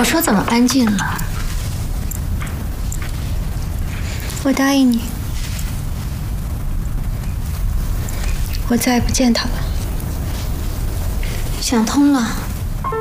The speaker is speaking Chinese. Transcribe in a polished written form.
我说怎么安静了？ 我答应你，我再也不见他了。 想通了。